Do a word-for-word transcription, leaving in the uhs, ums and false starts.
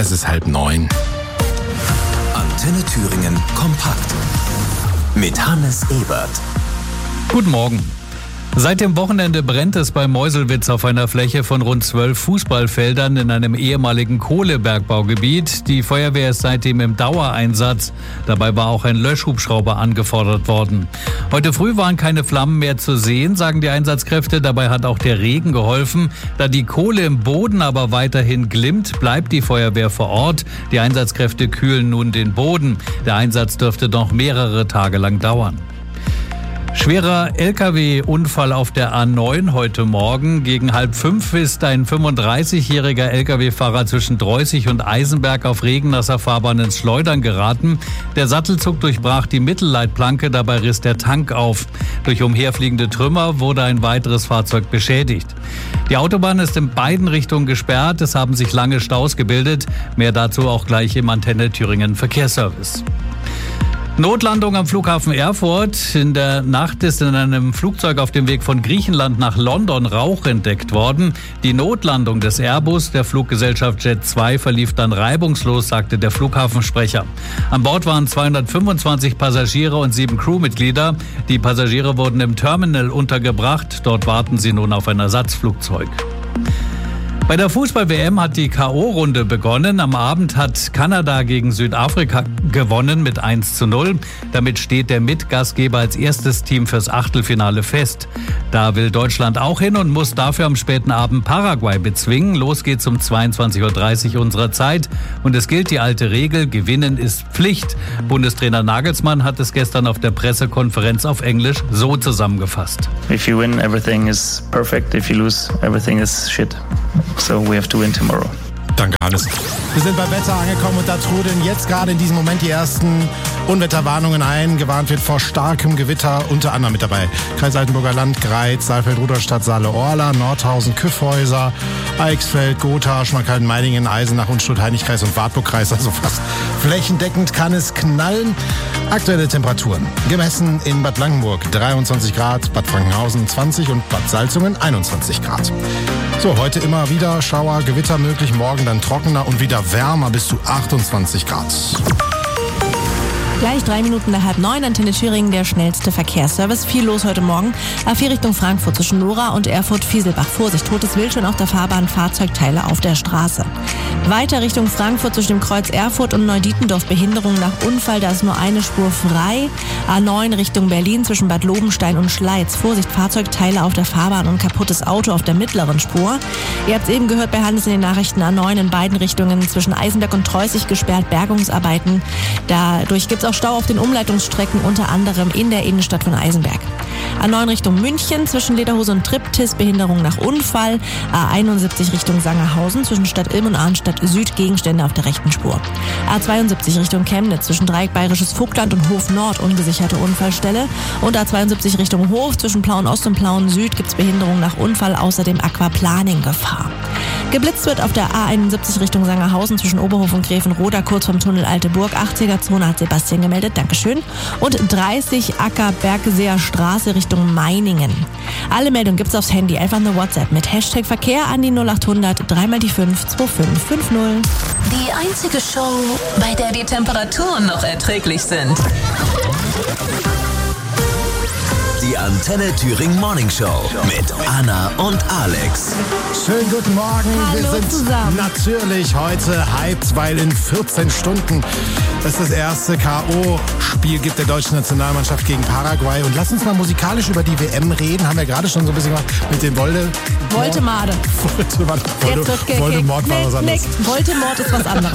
Es ist halb neun. Antenne Thüringen kompakt mit Hannes Ebert. Guten Morgen. Seit dem Wochenende brennt es bei Meuselwitz auf einer Fläche von rund zwölf Fußballfeldern in einem ehemaligen Kohlebergbaugebiet. Die Feuerwehr ist seitdem im Dauereinsatz. Dabei war auch ein Löschhubschrauber angefordert worden. Heute früh waren keine Flammen mehr zu sehen, sagen die Einsatzkräfte. Dabei hat auch der Regen geholfen. Da die Kohle im Boden aber weiterhin glimmt, bleibt die Feuerwehr vor Ort. Die Einsatzkräfte kühlen nun den Boden. Der Einsatz dürfte noch mehrere Tage lang dauern. Schwerer L K W-Unfall auf der A neun heute Morgen. Gegen halb fünf ist ein fünfunddreißigjähriger L K W-Fahrer zwischen Dreußig und Eisenberg auf regennasser Fahrbahn ins Schleudern geraten. Der Sattelzug durchbrach die Mittelleitplanke, dabei riss der Tank auf. Durch umherfliegende Trümmer wurde ein weiteres Fahrzeug beschädigt. Die Autobahn ist in beiden Richtungen gesperrt. Es haben sich lange Staus gebildet. Mehr dazu auch gleich im Antenne Thüringen Verkehrsservice. Notlandung am Flughafen Erfurt. In der Nacht ist in einem Flugzeug auf dem Weg von Griechenland nach London Rauch entdeckt worden. Die Notlandung des Airbus der Fluggesellschaft Jet zwei verlief dann reibungslos, sagte der Flughafensprecher. An Bord waren zweihundertfünfundzwanzig Passagiere und sieben Crewmitglieder. Die Passagiere wurden im Terminal untergebracht. Dort warten sie nun auf ein Ersatzflugzeug. Bei der Fußball-W M hat die K O-Runde begonnen. Am Abend hat Kanada gegen Südafrika gewonnen mit eins zu null. Damit steht der Mitgastgeber als erstes Team fürs Achtelfinale fest. Da will Deutschland auch hin und muss dafür am späten Abend Paraguay bezwingen. Los geht's um zweiundzwanzig Uhr dreißig unserer Zeit. Und es gilt die alte Regel, Gewinnen ist Pflicht. Bundestrainer Nagelsmann hat es gestern auf der Pressekonferenz auf Englisch so zusammengefasst. If you win, everything is perfect. If you lose, everything is shit. So we have to win tomorrow. Danke, Hannes. Wir sind beim Wetter angekommen und da trudeln jetzt gerade in diesem Moment die ersten Unwetterwarnungen ein. Gewarnt wird vor starkem Gewitter, unter anderem mit dabei Kreis Altenburger Land, Greiz, Saalfeld, Rudolstadt, Saale-Orla, Nordhausen, Küffhäuser, Eichsfeld, Gotha, Schmalkalden, Meiningen, Eisenach, Unstrut, Heiligkreis und Wartburgkreis. Also fast flächendeckend kann es knallen. Aktuelle Temperaturen. Gemessen in Bad Blankenburg dreiundzwanzig Grad, Bad Frankenhausen zwanzig und Bad Salzungen einundzwanzig Grad. So, heute immer wieder Schauer, Gewitter möglich, morgen dann trockener und wieder wärmer bis zu achtundzwanzig Grad. Gleich drei Minuten nach halb neun, Antenne Thüringen, der schnellste Verkehrsservice. Viel los heute Morgen. A vier Richtung Frankfurt zwischen Nora und Erfurt-Fieselbach. Vorsicht, totes Wild schon auf der Fahrbahn, Fahrzeugteile auf der Straße. Weiter Richtung Frankfurt zwischen dem Kreuz Erfurt und Neudietendorf. Behinderung nach Unfall, da ist nur eine Spur frei. A neun Richtung Berlin zwischen Bad Lobenstein und Schleiz. Vorsicht, Fahrzeugteile auf der Fahrbahn und kaputtes Auto auf der mittleren Spur. Ihr habt es eben gehört bei Hannes in den Nachrichten. A neun in beiden Richtungen zwischen Eisenberg und Dreußig gesperrt. Bergungsarbeiten. Dadurch gibt es auch Stau auf den Umleitungsstrecken, unter anderem in der Innenstadt von Eisenberg. A neun Richtung München zwischen Lederhose und Triptis, Behinderung nach Unfall. A einundsiebzig Richtung Sangerhausen zwischen Stadt Ilm und Arnstadt Süd, Gegenstände auf der rechten Spur. A zweiundsiebzig Richtung Chemnitz zwischen Dreieck Bayerisches Vogtland und Hof Nord, ungesicherte Unfallstelle. Und A zweiundsiebzig Richtung Hof zwischen Plauen Ost und Plauen Süd gibt es Behinderung nach Unfall, außerdem Aquaplaning-Gefahr. Geblitzt wird auf der A einundsiebzig Richtung Sangerhausen zwischen Oberhof und Grevenroda, kurz vom Tunnel Alte Burg. achtziger-Zone hat Sebastian gemeldet, Dankeschön. Und dreißig Acker Bergseer Straße Richtung Meiningen. Alle Meldungen gibt's aufs Handy, einfach eine WhatsApp mit Hashtag Verkehr an die null achthundert drei mal die fünf zwei fünf fünf null. Die einzige Show, bei der die Temperaturen noch erträglich sind. Die Antenne Thüringen Morning Show mit Anna und Alex. Schönen guten Morgen. Hallo Wir sind zusammen. natürlich heute hyped, weil in vierzehn Stunden es das erste K O-Spiel gibt der deutschen Nationalmannschaft gegen Paraguay. Und lass uns mal musikalisch über die W M reden. Haben wir gerade schon so ein bisschen gemacht mit dem Wolde... Voltemade. Voldemort. Jetzt wird ge- Voldemort war was anderes. Voltemort ist was anderes.